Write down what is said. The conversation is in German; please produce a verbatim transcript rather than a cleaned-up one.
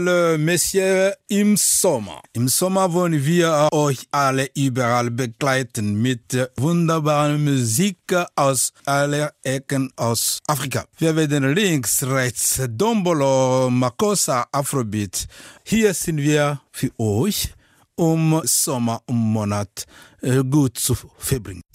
Le Monsieur im Sommer. Im Sommer wollen wir euch alle überall begleiten mit wunderbarer Musik aus aller Ecken aus Afrika. Wir werden links, rechts, Dombolo, Makossa, Afrobeat. Hier sind wir für euch, um Sommer, um Monat gut zu verbringen.